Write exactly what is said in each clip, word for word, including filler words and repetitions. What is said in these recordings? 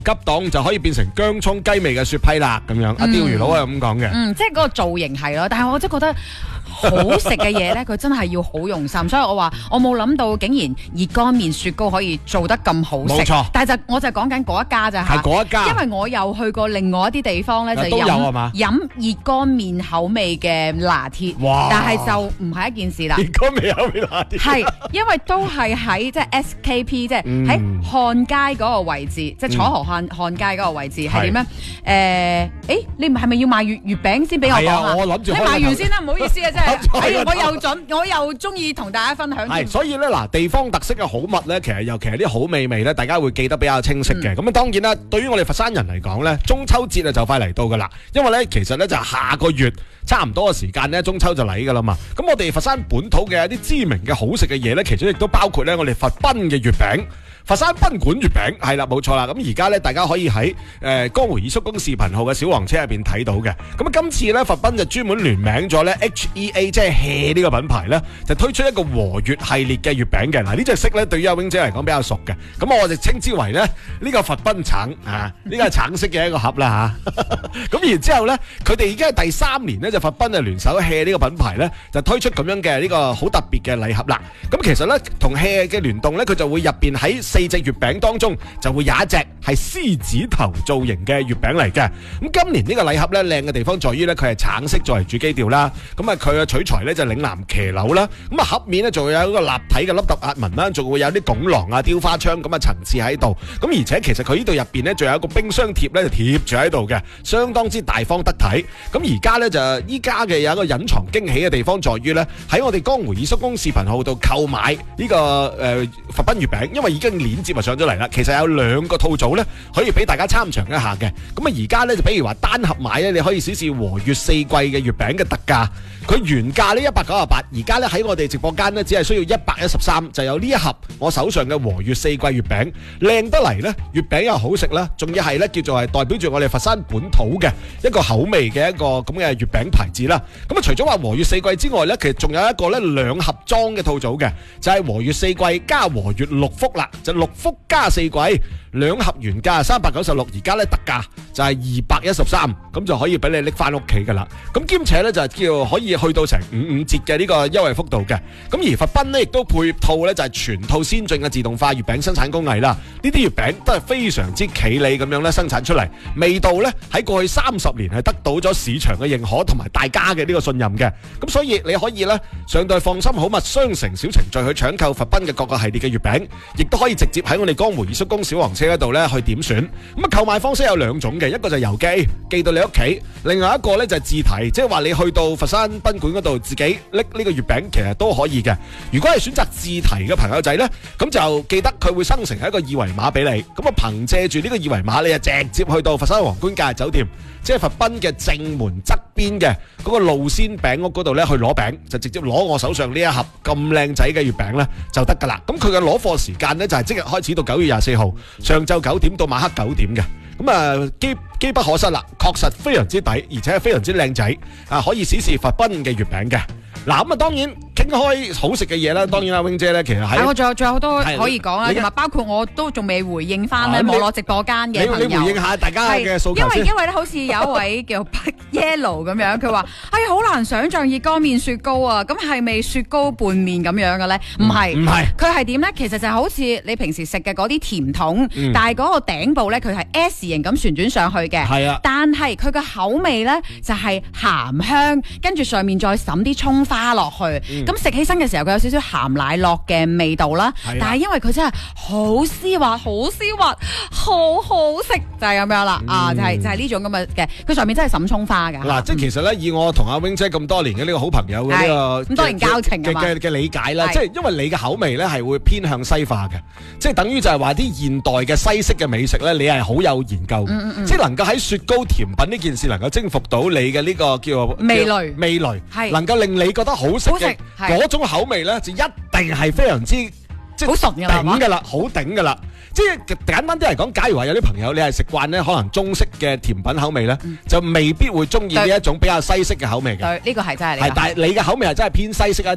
急凍就可以變成薑葱雞味嘅雪批啦，咁樣。阿釣魚佬係咁講嘅。 嗯，即係嗰個造型係咯，但係我真係覺得好食嘅嘢咧，佢真係要好用心，所以我話我冇諗到竟然熱乾麵雪糕可以做得咁好食。 冇錯， 但係就我就講緊嗰一家咋嚇， 係嗰一家。 因為我又去過另外一啲地方咧，就都有係嘛？ 飲熱乾麵口味嘅拿鐵， 哇！ 但係就唔係一件事啦。 熱乾麵口味拿鐵係因為都係喺即係 S K P， 即係喺漢街嗰個位置，即係楚河漢漢街嗰個位置係點咧？誒，誒，你係咪要賣月月餅先俾我講啊？ 我諗住你賣完先啦，唔好意思啊，真係，我又準，我又中意同大家分享。 係，所以咧嗱，地方特色嘅好物咧，其實尤其係啲好味味咧，大家會記得比較清晰嘅。咁啊，當然啦，對於我哋佛山人嚟講咧，中秋節啊就快嚟到噶啦，因為咧其實咧就下個月差唔多嘅時間咧，中秋就嚟噶啦嘛。咁我哋佛山本土嘅一啲知名嘅好食嘅嘢咧，其中亦都包括咧我哋佛賓嘅月餅。佛山賓館月餅係啦，冇錯啦。咁而家咧，大家可以喺誒、呃、江湖二叔公視頻號嘅小黃車入邊睇到嘅。咁啊，今次咧佛賓就專門聯名咗咧 H E A， 即係 hea 呢個品牌咧，就推出一個和月系列嘅月餅嘅。嗱，呢隻色咧對於阿 wing 姐嚟講比較熟嘅，咁我就稱之為咧呢、呢個佛賓橙啊，呢個係橙色嘅一個盒啦嚇。咁、啊、然之後咧，佢哋已經係第三年咧，就佛賓就聯手 hea 呢個品牌咧，就推出咁樣嘅呢個好特別嘅禮盒啦。咁其實咧，同 hea 嘅聯動咧，佢就會入邊喺四隻月餅當中就會有一隻係獅子頭造型嘅月餅嚟嘅。咁今年呢個禮盒咧靚嘅地方在於咧，佢係橙色作為主基調啦。咁啊佢嘅取材咧就嶺南騎樓啦。咁啊盒面咧仲會有一個立體嘅凹凸壓紋啦，仲會有啲拱廊啊、雕花窗咁嘅層次喺度。咁而且其實佢呢度入邊咧仲有一個冰箱貼咧就貼住喺度嘅，相當之大方得體。咁而家咧就依家嘅有一個隱藏驚喜嘅地方在於咧，喺我哋江湖二叔公視頻號度購買呢、這個誒、呃、佛賓月餅，因為已經鏈接上咗嚟啦，其實有兩個套組咧，可以俾大家參詳一下嘅。咁啊，而家咧就比如話單盒買咧，你可以試試和月四季嘅月餅嘅特價。佢原價呢一百九十八，而家咧喺我哋直播間咧只係需要一百一十三，就有呢一盒我手上嘅和月四季月餅，靚得嚟咧，月餅又好食啦，仲要係咧叫做係代表住我哋佛山本土嘅一個口味嘅一個咁嘅月餅牌子啦。咁啊，除咗話和月四季之外咧，其實仲有一個咧兩盒裝嘅套組嘅，就係、是、和月四季加和月六福啦，就六福加四季。兩盒原價三百九十六，而家咧特價就係二百一十三，咁就可以俾你拎翻屋企噶啦。咁兼且咧就係叫可以去到成五五折嘅呢個優惠幅度嘅。咁而佛賓咧亦都配套咧就係全套先進嘅自動化月餅生產工藝啦。呢啲月餅都係非常之企理咁樣咧生產出嚟，味道咧喺過去三十年係得到咗市場嘅認可同埋大家嘅呢個信任嘅。咁所以你可以咧上到放心好物商城小程序去搶購佛賓嘅各個系列嘅月餅，亦都可以直接喺我哋江湖二叔公小黃車嗰度咧去點選。咁啊購買方式有兩種嘅，一個就係郵寄寄到你屋企，另外一個咧就係自提，即係話你去到佛山賓館嗰度自己拎呢個月餅，其實都可以嘅。如果係選擇自提嘅朋友仔咧，咁就記得佢會生成一個二維碼俾你，咁啊憑借住呢個二維碼，你就直接去到佛山皇冠假日酒店，即係佛賓嘅正門側邊嘅嗰個露仙餅屋嗰度咧去攞餅，就直接攞我手上呢一盒咁靚仔嘅月餅咧就得噶啦。咁佢嘅攞貨時間咧就係即日開始到九月廿四號上晝九點到晚黑九點嘅。咁啊機機不可失啦，確實非常之抵，而且係非常之靚仔啊！可以試試佛賓嘅月餅嘅。嗱咁啊，當然傾開好食嘅嘢啦，當然阿 wing 姐咧，其實喺我仲有仲有好多可以講啦，同埋包括我都仲未回應翻咧網絡直播間嘅朋友。 你你回應下大家嘅訴求先。 因為因為咧，好似有一位叫 Yellow 咁樣，佢話：哎呀，好難想像熱乾麵雪糕啊！咁係咪雪糕拌麵咁樣嘅咧？唔係，唔係，佢係點咧？其實就係好似你平時食嘅嗰啲甜筒，嗯、但係嗰個頂部咧，佢係 S 型咁旋轉上去嘅。係啊。但係佢嘅口味咧就係鹹香，跟住上面再揼啲葱花落去，咁食、嗯、起身嘅時候佢有少少鹹奶酪嘅味道啦。但係因為佢真係好絲滑，好絲滑，好好食，就係、是、咁樣啦。嗯、啊，就係、是、就係、是、呢種咁嘅嘅，佢上面真係揼葱花㗎。嗱、啊， 即係其實咧，以我同阿 wing 姐咁多年嘅呢個好朋友嘅呢、這個咁多年交情嘅嘅嘅理解啦，即係因為你嘅口味咧係會偏向西化嘅，即係等於就係話啲現代嘅西式嘅美食咧，你係好有研究，嗯嗯嗯即係能夠喺雪糕甜品呢件事能夠征服到你嘅呢個叫味蕾， 味蕾係能夠令你覺得好食嘅嗰種口味咧，就一定係非常之即係好順嘅頂㗎啦，好頂㗎啦。即係簡單啲嚟講，假如話有啲朋友你係食慣咧，可能中式嘅甜品口味咧，嗯、就未必會中意呢一種比較西式嘅口味嘅。對，呢、呢個係真係。係，但係你嘅口味係真係偏西式一啲。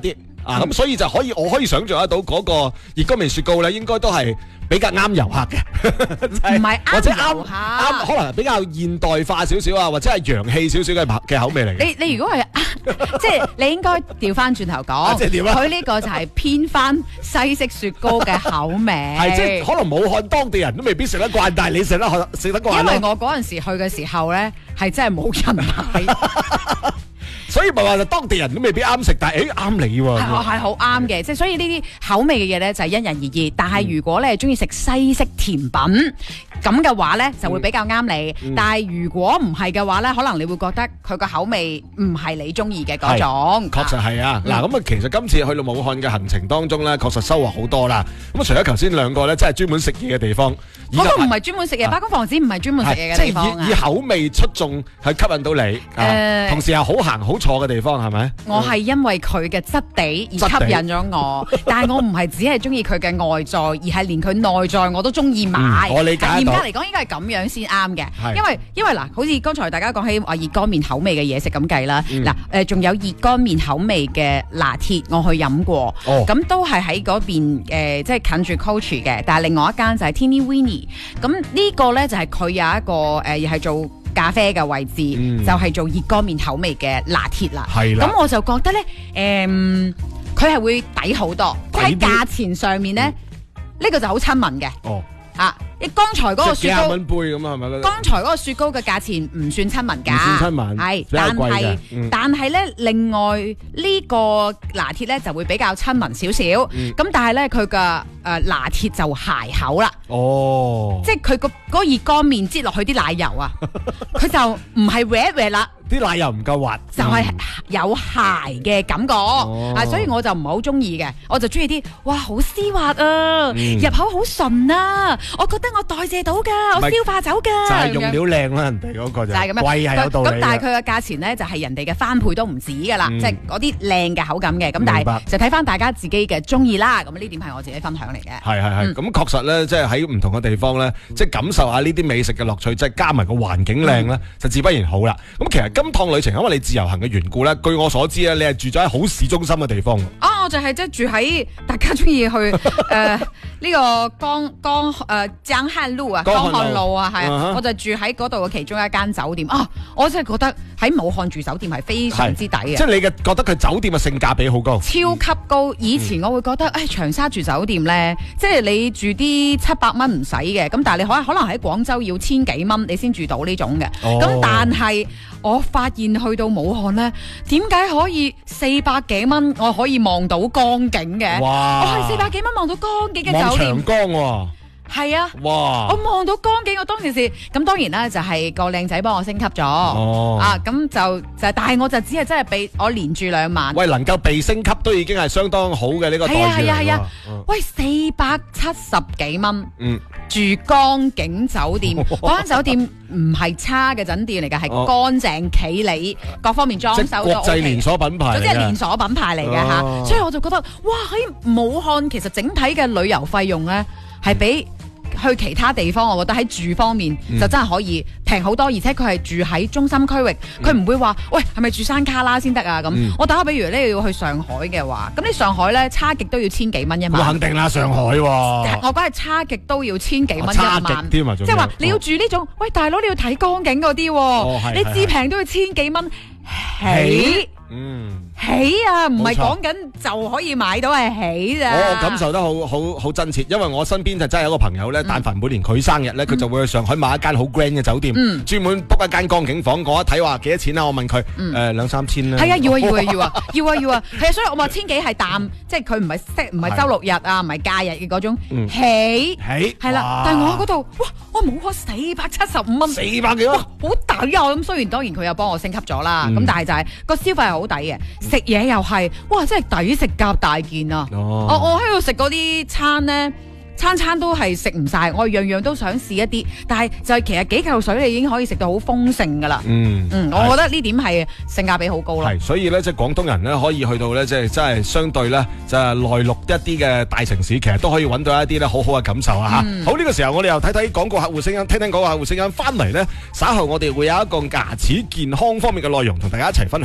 啊，咁所以就可以我可以想象得到嗰個熱乾麵雪糕咧，應該都係比較啱遊客嘅， 唔係或者啱遊啱客， 啱可能比較現代化少少啊，或者係洋氣少少嘅嘅口味嚟嘅。 你你如果係即係你應該調翻轉頭講， 即係點啊佢呢個就係偏翻西式雪糕嘅口味， 係即係可能武漢當地人都未必食得慣，但係你食得食得慣因為咯。 我嗰陣時去嘅時候咧，係真係冇人買。 所以咪話當地人都未必啱食，但係誒啱你喎。 係係好啱嘅，即係所以呢啲口味嘅嘢咧就係因人而異。但係如果你係中意食西式甜品咁嘅話咧，就會比較啱你。 嗯、 但係如果唔係嘅話咧，可能你會覺得佢個口味唔係你中意嘅嗰種。 確實係啊！嗱咁啊，其實今次去到武漢嘅行程當中咧，確實收穫好多啦。咁啊，除咗頭先兩個咧，真係專門食嘢嘅地方， 嗰個唔係專門食嘢，八公房子唔係專門食嘢嘅地方啊。 即係以以口味出眾去吸引到你，誒、呃，同時又好行好坐嘅地方係咪？ 我係因為佢嘅質地而吸引咗我，但係我唔係只係中意佢嘅外在，而係連佢內在我都中意買。 嗯、我理解嚴格嚟講，應該係咁樣先啱嘅。因為因為嗱，好似剛才大家講起話熱乾麵口味嘅嘢食咁計啦，嗱誒、嗯，仲、呃、有熱乾麵口味嘅拿鐵，我去飲過，咁、哦、都係喺嗰邊誒、呃，即係近住 Coach 嘅，但係另外一間就係 Teeny Weeny，咁呢個咧就係佢有一個誒，又、呃、係做咖啡嘅位置，嗯、就係做熱乾麵口味嘅拿鐵啦。係啦，咁我就覺得咧，誒、呃，佢係會抵好多，即係喺價錢上面咧，呢、嗯、個就好親民嘅。哦，啊，你剛才嗰個雪糕，幾廿蚊杯咁啊，係咪？剛才嗰個雪糕嘅價錢唔算親民㗎，唔算親民，係，但係、嗯、但係咧，另外呢個拿鐵咧就會比較親民少少，咁、嗯、但係咧佢嘅誒拿鐵就鞋口啦。哦，即係佢個嗰個熱乾麵擠落去啲奶油啊，佢就唔係 red red 啦。 啲奶油唔夠滑， 就係、是、有鞋嘅感覺，哦、啊，所以我就唔係好中意嘅，我就中意啲，哇，好絲滑啊，嗯、入口好順啊，我覺得我代謝到噶，我消化走噶， 就係、是、用料靚啦，人哋嗰個就係咁樣，貴係有道理。 咁但係佢嘅價錢咧就係人哋嘅翻倍都唔止噶啦，嗯、即係嗰啲靚嘅口感嘅，咁但係就睇翻大家自己嘅中意啦。咁呢點係我自己分享嚟嘅。 係係係，咁、嗯、確實咧，即係喺唔同嘅地方咧，即係感受下呢啲美食嘅樂趣，即係加埋個環境靚咧，就自不然好啦。咁其實今趟旅程，因為你自由行嘅緣故咧，據我所知咧，你係住咗喺好市中心嘅地方。 啊，我就係即係住喺大家中意去誒呢個江江誒江漢路啊，江漢路啊，係啊，我就住喺嗰度嘅其中一間酒店啊，我真係覺得喺武漢住酒店係非常之抵嘅。即係你嘅覺得佢酒店嘅性價比好高， 超級高。以前我會覺得誒長沙住酒店咧，即係你住啲七百蚊唔使嘅，咁但係你可可能喺廣州要千幾蚊你先住到呢種嘅。咁但係我發現去到武漢咧，點解可以四百幾蚊我可以望到江景嘅？哇！我係四百幾蚊望到江景嘅酒店。 望長江喎。 係啊！哇！我望到江景，我當其時咁當然啦，就係個靚仔幫我升級咗。哦。啊，咁就就但係我就只係真係俾我連住兩晚。 喂，能夠被升級都已經係相當好嘅呢個待遇。係啊係啊係啊！ 喂，四百七十幾蚊。嗯。住江景酒店，嗰間酒店唔係差嘅酒店嚟㗎，係乾淨企理，各方面裝修都 OK。 國際連鎖品牌， 總之係連鎖品牌嚟嘅嚇，所以我就覺得哇！喺武漢其實整體嘅旅遊費用咧係比去其他地方，我覺得喺住方面就真係可以平好多，而且佢係住喺中心區域，佢唔會話喂係咪住山卡拉先得啊咁。我打個比如咧，要去上海嘅話，咁你上海咧差極都要千幾蚊一晚。 肯定啦，上海喎。 我講係差極都要千幾蚊一晚。差極添啊！即係話你要住呢種，喂大佬你要睇江景嗰啲，你至平都要千幾蚊起。嗯，起啊，唔係講緊就可以買到係起咋。 我感受得好好好真切，因為我身邊就真係有一個朋友咧，但凡每年佢生日咧，佢就會去上海買一間好 grand 嘅酒店，專門 book 一間江景房。我一睇話幾多錢啊？我問佢，誒兩三千啦。係啊，要啊要啊要啊要啊要啊，係啊，所以我話千幾係淡，即係佢唔係息唔係周六日啊，唔係假日嘅嗰種起起係啦。但係我喺嗰度，哇，我冇開四百七十五蚊， 四百幾蚊， 好抵啊！咁雖然當然佢又幫我升級咗啦，咁但係就係個消費係好抵嘅，食嘢又係，哇！真係抵食夾大件啊！哦、我我喺度食嗰啲餐咧，餐餐都係食唔晒，我樣樣都想試一啲，但係就係其實幾嚿水你已經可以食到好豐盛噶啦。嗯嗯，我覺得呢點係性價比好高咯。 係，所以咧即係廣東人咧可以去到咧即係真係相對咧就係內陸一啲嘅大城市，其實都可以揾到一啲咧好好嘅感受啊吓。嗯、好，呢、這個時候我哋又睇睇廣告客戶聲音，聽聽廣告客戶聲音，翻嚟咧稍後我哋會有一個牙齒健康方面嘅內容同大家一齊分享嘅。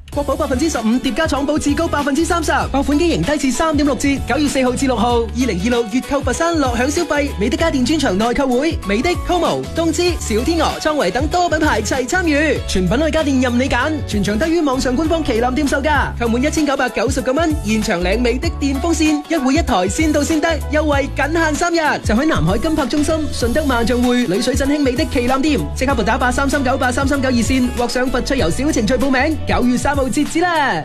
國寶百分之十五，疊加廠保至高百分之三十，爆款機型低至三點六折。九月四號至六號，二零二六月購佛山樂享消費，美的家電專場內購會，美的、Como、東芝、小天鵝、創維等多品牌齊參與，全品類家電任你揀，全場低於網上官方旗艦店售價，購滿一千九百九十九蚊，現場領美的電風扇，一戶一台，先到先得，優惠僅限三日。就喺南海金柏中心、順德萬象匯、麗水振興美的旗艦店，即刻撥打八三三九八三三九熱線，獲上佛趣遊小程序報名。九月三號截止啦！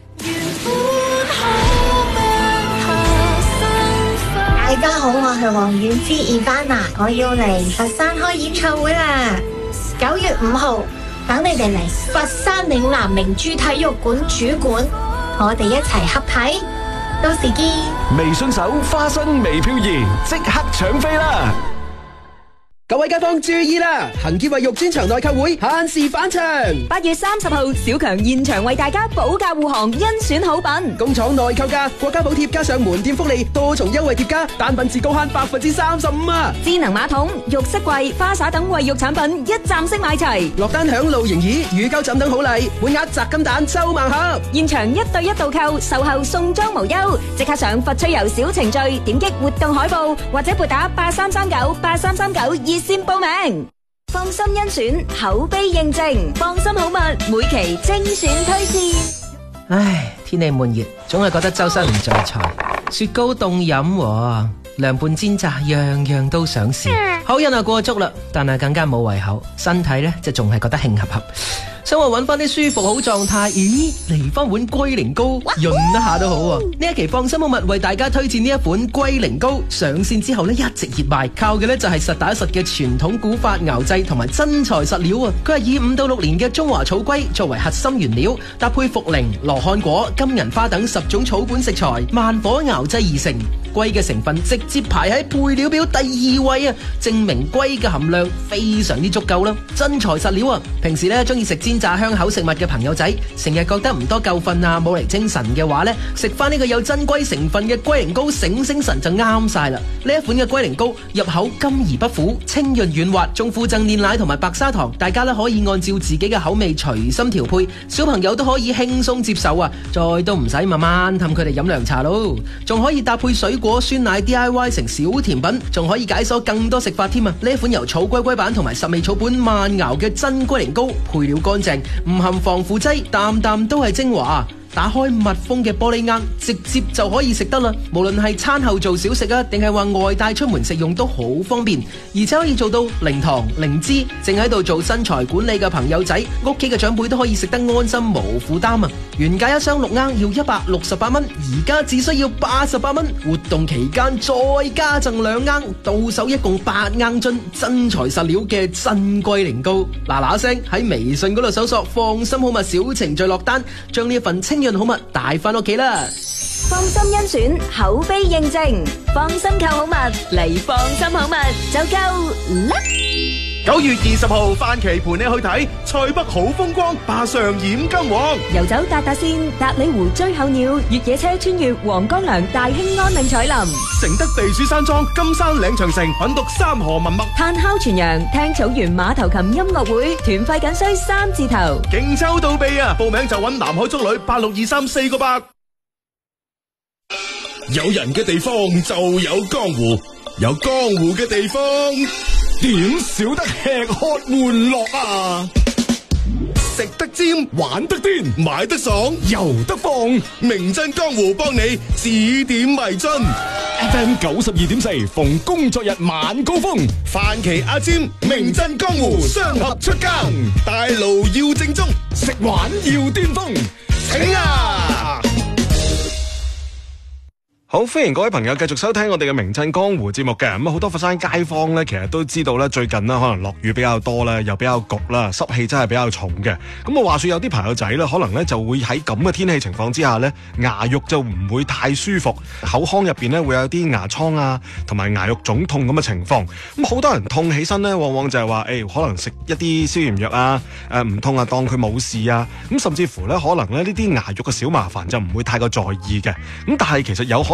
大家好，我係王菀之 Ivana， 我要嚟佛山開演唱會啦！九月五號，等你哋嚟佛山嶺南明珠體育館主館，我哋一齊合體，到時見！ 微信搜花生微漂移，即刻搶飛啦！ 各位街坊注意啦！恒潔衛浴專場內購會限時返場， 八月三十號，小強現場為大家保駕護航，甄選好品， 工廠內購價，國家補貼加上門店福利，多重優惠貼加，單品至高慳百分之三十五啊！ 智能馬桶、浴室櫃、花灑等衛浴產品一站式買齊， 落單享露營椅、乳膠枕等好禮，滿額砸金蛋抽盲盒， 現場一對一導購，售後送裝無憂，即刻上佛趣遊小程序，點擊活動海報或者撥打八三三九八三三九二。先報名，放心甄選，口碑認證，放心好物，每期精選推薦。 唉，天氣悶熱，總係覺得周身唔聚財。雪糕凍飲，涼拌煎炸，樣樣都想試。口癮啊過足啦，但係更加冇胃口，身體呢就仲係覺得興合合。想話揾翻啲舒服好狀態，咦，嚟翻碗龜苓膏潤一下都好啊！呢一期放心好物為大家推薦呢一款龜苓膏，上線之後呢一直熱賣，靠嘅呢就係實打實嘅傳統古法熬製同埋真材實料啊！佢係以五到六年嘅中華草龜作為核心原料，搭配茯苓、羅漢果、金銀花等十種草本食材，慢火熬製而成。龜嘅成分直接排喺配料表第二位啊，證明龜嘅含量非常之足夠啦。真材實料啊！平時呢中意食煎炸香口食物嘅朋友仔，成日覺得唔多夠瞓啊，冇嚟精神嘅話呢，食翻呢個有真龜成分嘅龜苓膏醒醒神就啱晒啦！呢一款嘅龜苓膏入口甘而不苦，清潤軟滑，仲附贈煉奶同埋白砂糖，大家呢可以按照自己嘅口味隨心調配，小朋友都可以輕鬆接受啊！再都唔使慢慢氹佢哋飲涼茶咯，仲可以搭配水果酸奶 D I Y 成小甜品，仲可以解鎖更多食法添啊！呢一款由草龜龜板同埋十味草本慢熬嘅真龜苓膏，配料乾淨，唔含防腐劑，啖啖都係精華。打開密封嘅玻璃罌，直接就可以食得啦。無論係餐後做小食啊，定係話外帶出門食用都好方便，而且可以做到零糖零脂。正喺度做身材管理嘅朋友仔，屋企嘅長輩都可以食得安心無負擔啊！原價一箱六罌要一百六十八蚊，而家只需要八十八蚊。活動期間再加贈兩罌，到手一共八罌樽真材實料嘅真龜苓膏。嗱嗱聲喺微信嗰度搜索放心好物小程序落單，將呢一份清潤好物帶翻屋企啦！ 放心甄選，口碑認證，放心購好物嚟，放心好物就夠啦！ 九月二十號，范琪陪你去睇塞北好風光，霸上染金王， 遊走達達線，達里湖追候鳥，越野車穿越黃江梁，大興安嶺彩林， 承德避暑山莊，金山嶺長城，品讀三河文脈， 炭烤全羊，聽草原馬頭琴音樂會，團費僅需三字頭， 勁抽到臂啊！報名就揾南海中旅八六二三四個八。有人嘅地方就有江湖，有江湖嘅地方點少得吃喝玩樂啊！食得尖，玩得癲，買得爽，遊得放，名震江湖幫你指點迷津。F M 九十二點四，逢工作日晚高峰，范琪阿尖，名震江湖，雙合出更，大路要正宗，食玩要巔峰，請啊！好，歡迎各位朋友繼續收聽我哋嘅名震江湖節目嘅。咁啊，好多佛山街坊咧，其實都知道咧，最近咧可能落雨比較多啦，又比較焗啦，濕氣真係比較重嘅。咁啊，話說有啲朋友仔咧，可能咧就會喺咁嘅天氣情況之下咧，牙肉就唔會太舒服，口腔入邊咧會有啲牙瘡啊，同埋牙肉腫痛咁嘅情況。咁好多人痛起身咧，往往就係話誒，可能食一啲消炎藥啊，誒唔痛啊，當佢冇事啊。咁甚至乎咧，可能咧呢啲牙肉嘅小麻煩就唔會太過在意嘅。咁但係其實有可能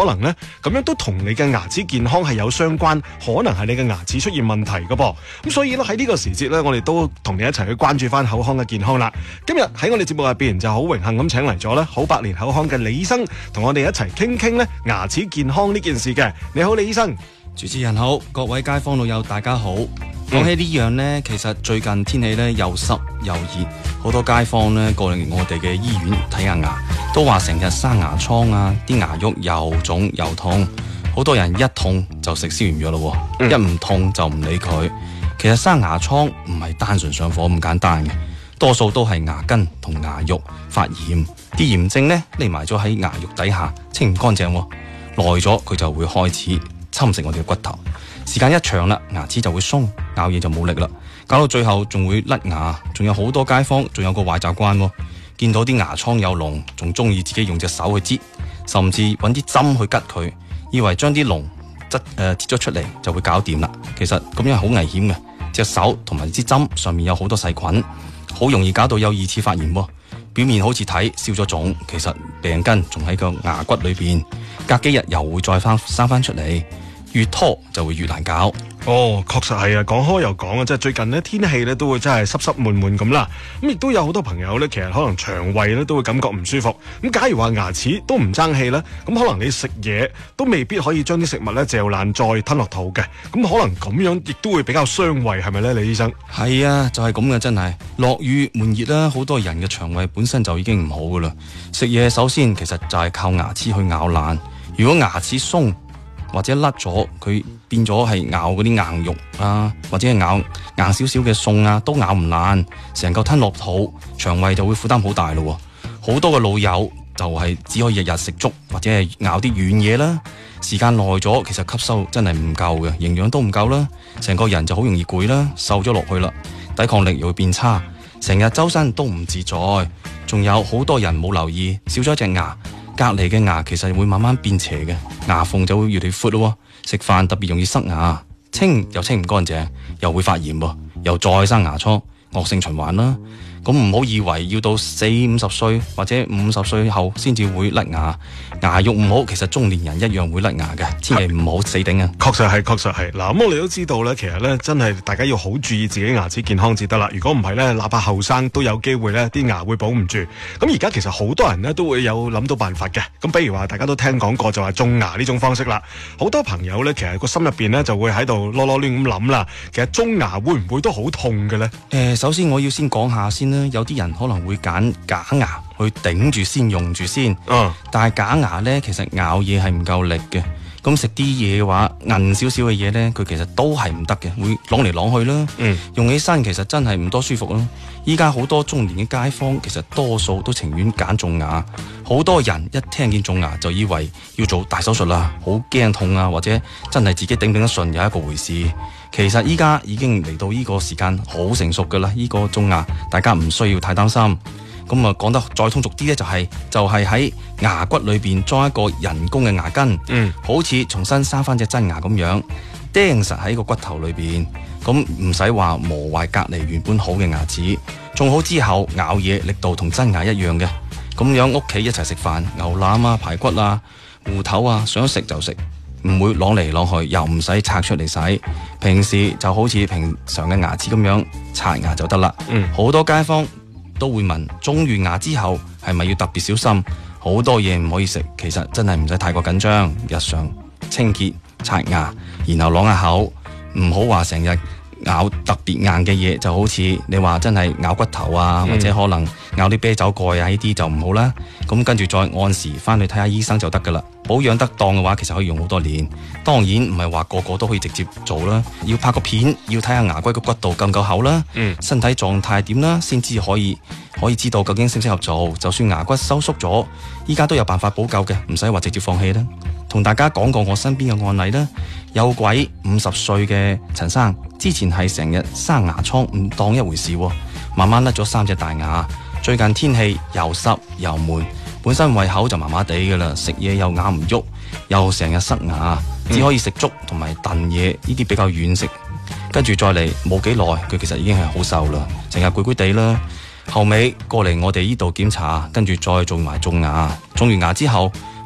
能呢，咁樣都同你嘅牙齒健康係有相關，可能係你嘅牙齒出現問題㗎噃。咁所以咧喺呢個時節呢，我哋都同你一齊去關注翻口腔嘅健康啦。今日喺我哋節目入邊就好榮幸咁請嚟咗咧好百年口腔嘅李醫生，同我哋一齊傾傾咧牙齒健康呢件事嘅。你好，李醫生。 主持人好，各位街坊老友大家好。講起呢樣呢，其實最近天氣呢又濕又熱，好多街坊呢過嚟我哋嘅醫院睇下牙，都話成日生牙瘡啊，啲牙肉又腫又痛，好多人一痛就食消炎藥咯，嗯、一唔痛就唔理佢。其實生牙瘡唔係單純上火咁簡單嘅，多數都係牙根同牙肉發炎，啲炎症呢匿埋咗喺牙肉底下，清唔乾淨，耐咗佢就會開始侵蝕我哋嘅骨頭。時間一長啦，牙齒就會鬆，咬嘢就冇力啦，搞到最後仲會甩牙。仲有好多街坊仲有個壞習慣，見到啲牙瘡有膿，仲中意自己用隻手去擠，甚至揾啲針去拮佢，以為將啲膿擠誒擠咗出嚟就會搞掂啦。其實咁樣好危險嘅，隻手同埋支針上面有好多細菌，好容易搞到有二次發炎。表面好似睇消咗腫，其實病根仲喺個牙骨裏邊，隔幾日又會再翻生翻出嚟。越拖就會越難搞。 哦，確實係啊，講開又講啊，即係最近呢天氣呢都會真係濕濕悶悶咁啦。咁亦都有好多朋友呢，其實可能腸胃呢都會感覺唔舒服。咁假如話牙齒都唔爭氣呢，咁可能你食嘢都未必可以將啲食物呢嚼爛再吞落肚嘅。咁可能咁樣亦都會比較傷胃，係咪呢？李醫生？ 係啊，就係咁嘅，真係落雨悶熱啦，好多人嘅腸胃本身就已經唔好噶啦。食嘢首先其實就係靠牙齒去咬爛，如果牙齒鬆或者甩咗，佢變咗係咬嗰啲硬肉啊，或者係咬硬少少嘅餸啊，都咬唔爛，成嚿吞落肚，腸胃就會負擔好大咯。好多嘅老友就係只可以日日食粥或者係咬啲軟嘢啦，時間耐咗，其實吸收真係唔夠嘅，營養都唔夠啦，成個人就好容易攰啦，瘦咗落去啦，抵抗力又會變差，成日周身都唔自在。仲有好多人冇留意，少咗一隻牙，隔離嘅牙其實會慢慢變斜嘅，牙縫就會越嚟越闊咯。食飯特別容易塞牙，清又清唔乾淨，又會發炎喎，又再生牙瘡，惡性循環啦。咁唔好以為要到四五十歲或者五十歲後先至會甩牙，牙肉唔好，其實中年人一樣會甩牙嘅，千祈唔好死頂啊！ 確實係，確實係。嗱，咁我哋都知道咧，其實咧真係大家要好注意自己牙齒健康至得啦。如果唔係咧，哪怕後生都有機會咧，啲牙會保唔住。咁而家其實好多人咧都會有諗到辦法嘅。咁比如話，大家都聽講過就話種牙呢種方式啦。好多朋友咧，其實個心入邊咧就會喺度囉囉攣咁諗啦。其實種牙會唔會都好痛嘅咧？誒、 呃，首先我要先講下先啦。有啲人可能會揀假牙去頂住先用住先， 嗯， 但係假牙呢，其實咬嘢係唔夠力嘅，咁食啲嘢嘅話，韌少少嘅嘢呢，佢其實都係唔得嘅，會啷嚟啷去啦，嗯，用起身其實真係唔多舒服咯。依家好多中年嘅街坊，其實多數都情願揀種牙，好多人一聽見種牙就以為要做大手術啦，好驚痛啊，或者真係自己頂唔頂得順有一個回事。其實依家已經嚟到呢個時間好成熟噶啦，呢個種牙大家唔需要太擔心。咁啊講得再通俗啲呢，就係就係喺牙骨裏邊裝一個人工嘅牙根，嗯，好似重新生翻隻真牙咁樣，釘實喺個骨頭裏邊，咁唔使話磨壞隔離原本好嘅牙齒。種好之後咬嘢力度同真牙一樣嘅，咁樣屋企一齊食飯，牛腩啊、排骨啊、芋頭啊，想食就食，唔會啷嚟啷去，又唔使拆出嚟洗。平時就好似平常嘅牙齒咁樣刷牙就得啦。嗯，好多街坊都會問，種完牙之後係咪要特別小心？好多嘢唔可以食，其實真係唔使太過緊張。日常清潔刷牙，然後啷下口，唔好話成日咬特別硬嘅嘢，就好似你話真係咬骨頭啊，嗯、或者可能咬啲啤酒蓋啊，呢啲就唔好啦。咁跟住再按時翻去睇下醫生就得噶啦。保養得當嘅話，其實可以用好多年。當然唔係話個個都可以直接做啦，要拍個片，要睇下牙龜個骨度夠唔夠厚啦，嗯、身體狀態點啦，先至可以可以知道究竟適唔適合做。就算牙骨收縮咗，依家都有辦法補救嘅，唔使話直接放棄啦。同大家講過我身邊嘅案例啦，有鬼五十歲嘅陳生，之前係成日生牙瘡，唔當一回事，慢慢甩咗三隻大牙。最近天氣又濕又悶，本身胃口就麻麻地噶啦，食嘢又咬唔喐，又成日塞牙，只可以食粥同埋燉嘢呢啲比較軟食。跟住再嚟冇幾耐，佢其實已經係好瘦啦，成日攰攰地啦。後尾過嚟我哋呢度檢查，跟住再做埋種牙，種完牙之後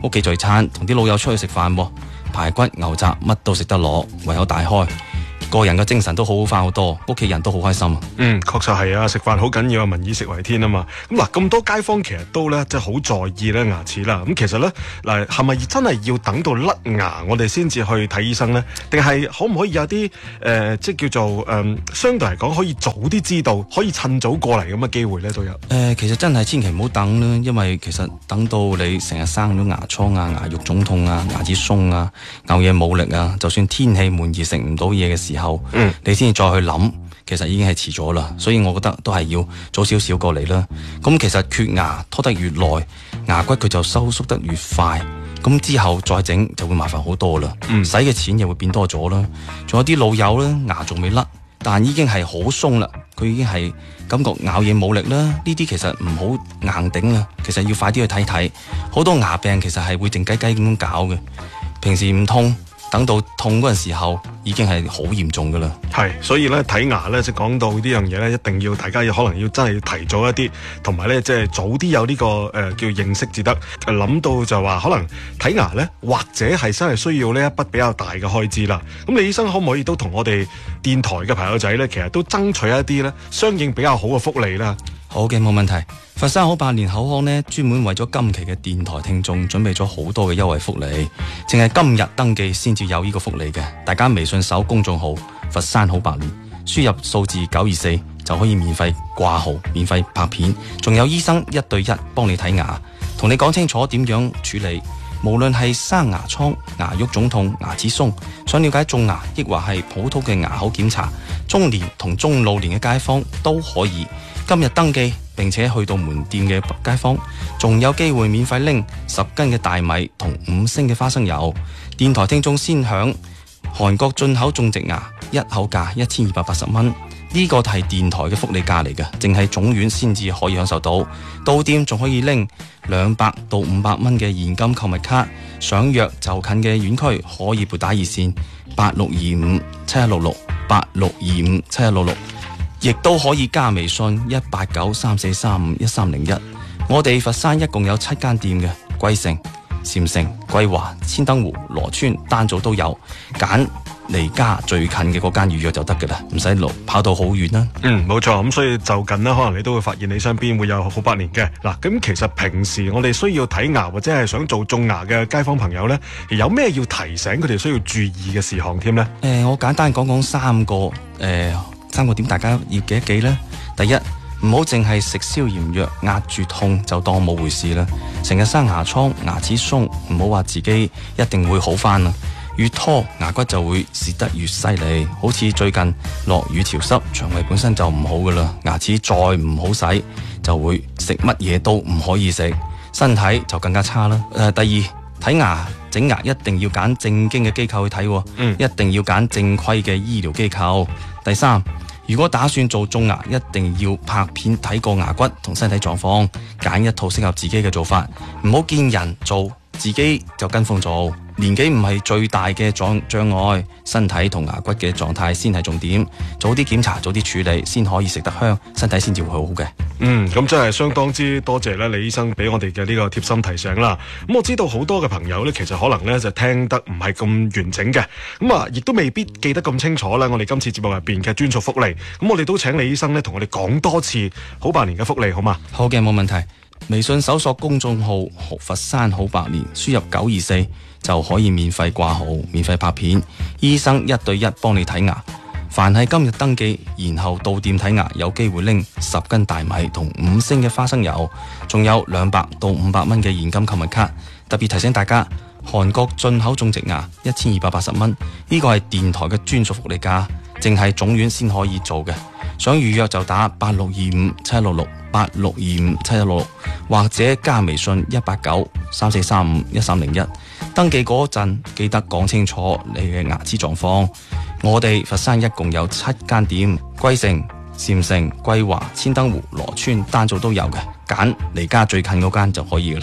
屋企聚餐，同啲老友出去食飯喎，排骨、牛雜乜都食得落，胃口大開。個人嘅精神都好好翻好多，屋企人都好開心啊！ 嗯，確實係啊，食飯好緊要啊，民以食為天啊嘛。咁嗱，咁多街坊其實都咧，即係好在意咧牙齒啦。咁其實咧，嗱係咪真係要等到甩牙我哋先至去睇醫生咧？定係可唔可以有啲誒、呃，即係叫做誒、呃，相對嚟講可以早啲知道，可以趁早過嚟咁嘅機會咧都有。誒、 呃，其實真係千祈唔好等啦，因為其實等到你成日生咗牙瘡啊、牙肉腫痛啊、牙齒鬆啊、咬嘢冇力啊，就算天氣悶熱食唔到嘢嘅時候，嗯，你先至再去諗，其實已經係遲咗啦。所以我覺得都係要早少少過嚟啦。咁其實缺牙拖得越耐，牙骨佢就收縮得越快，咁之後再整就會麻煩好多啦。嗯，使嘅錢又會變多咗啦。仲有啲老友咧，牙仲未甩，但已經係好鬆啦，佢已經係感覺咬嘢冇力啦。呢啲其實唔好硬頂啦，其實要快啲去睇睇。好多牙病其實係會靜雞雞咁搞嘅，平時唔痛，等到痛嗰陣時候已經係好嚴重噶啦。 係，所以咧睇牙咧，即係講到呢樣嘢咧，一定要大家可能要真係提早一啲，同埋咧即係早啲有呢、這個誒、呃、叫認識至得。諗到就話可能睇牙咧，或者係真係需要呢一筆比較大嘅開支啦。咁李醫生可唔可以都同我哋電台嘅朋友仔咧，其實都爭取一啲咧相應比較好嘅福利啦？ 好嘅，冇問題。佛山好百年口腔呢，專門為咗今期嘅電台聽眾準備咗好多嘅優惠福利，淨係今日登記先至有呢個福利嘅。大家微信搜公眾號佛山好百年，輸入數字九二四就可以免費掛號、免費拍片，仲有醫生一對一幫你睇牙，同你講清楚點樣處理。無論係生牙瘡、牙肉腫痛、牙齒鬆，想了解種牙抑或係普通嘅牙口檢查，中年同中老年嘅街坊都可以今日登記，並且去到門店嘅街坊，仲有機會免費拎十斤嘅大米同五升嘅花生油。電台聽眾先享韓國進口種植牙一口價一千二百八十蚊，呢個係電台嘅福利價嚟嘅，淨係總院先至可以享受到。到店仲可以拎兩百到五百蚊嘅現金購物卡。想約就近嘅院區可以撥打熱線八六二五七一六六八六二五七一六六。亦都可以加微信一八九三四三五一三零一。我哋佛山一共有七間店嘅，貴城、禪城、桂華、千燈湖、羅村、丹祖都有，揀離家最近嘅嗰間預約就得㗎啦，唔使路跑到好遠啦。 嗯，冇錯，咁所以就近啦，可能你都會發現你身邊會有好百年嘅嗱。咁其實平時我哋需要睇牙或者係想做種牙嘅街坊朋友呢，有咩要提醒佢哋需要注意嘅事項添呢？ 誒、呃，我簡單講講三個誒。呃三個點大家要記一記呢。第一，唔好淨係食消炎藥壓住痛就當冇回事啦。成日生牙瘡、牙齒鬆，唔好話自己一定會好翻啦。越拖牙骨就會蝕得越犀利。好似最近落雨潮濕，腸胃本身就唔好噶啦，牙齒再唔好洗，就會食乜嘢都唔可以食，身體就更加差啦。誒、呃，第二，睇牙整牙一定要揀正經嘅機構去睇，嗯，一定要揀正規嘅醫療機構。第三，如果打算做種牙，一定要拍片睇過牙骨同身體狀況，揀一套適合自己嘅做法，唔好見人做，自己就跟風做。年紀唔係最大嘅障障礙，身體同牙骨嘅狀態先係重點。早啲檢查，早啲處理，先可以食得香，身體先至會好好嘅。 嗯，咁真係相當之多謝咧，李醫生俾我哋嘅呢個貼心提醒啦。咁我知道好多嘅朋友呢，其實可能呢就聽得唔係咁完整嘅，咁啊，亦都未必記得咁清楚啦。我哋今次節目入邊嘅專屬福利，咁我哋都請李醫生呢同我哋講多次好百年嘅福利，好嘛？ 好嘅，冇問題。微信搜索公眾號佛山好百年，輸入九二四就可以免費掛號、免費拍片，醫生一對一幫你睇牙。凡係今日登記，然後到店睇牙，有機會拎十斤大米同五升嘅花生油，仲有兩百到五百蚊嘅現金購物卡。特別提醒大家，韓國進口種植牙一千二百八十蚊，呢個係電台嘅專屬福利價，淨係總院先可以做嘅。想預約就打八六二五七一六六八六二五七一六六，或者加微信一八九三四三五一三零一。登記嗰陣記得講清楚你嘅牙齒狀況。我哋佛山一共有七間店，貴城、禪城、桂華、千燈湖、羅村、丹祖都有嘅，揀離家最近嗰間就可以噶啦。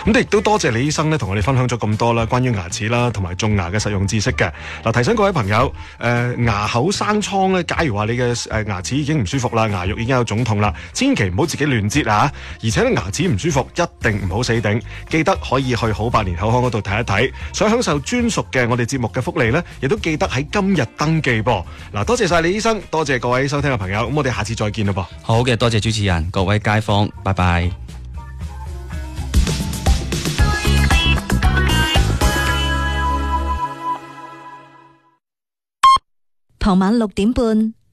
咁亦都多謝李醫生咧，同我哋分享咗咁多啦，關於牙齒啦同埋種牙嘅實用知識嘅。嗱，提醒各位朋友，誒、呃、牙口生瘡咧，假如話你嘅誒牙齒已經唔舒服啦，牙肉已經有腫痛啦，千祈唔好自己亂擠啊！而且咧牙齒唔舒服一定唔好死頂，記得可以去好百年口腔嗰度睇一睇。想享受專屬嘅我哋節目嘅福利呢，亦都記得喺今日登記噃。嗱，多謝晒李醫生，多謝各位收聽嘅朋友，咁我哋下次再見啦噃。 好嘅，多謝主持人，各位街坊，拜拜。 傍晚六點半，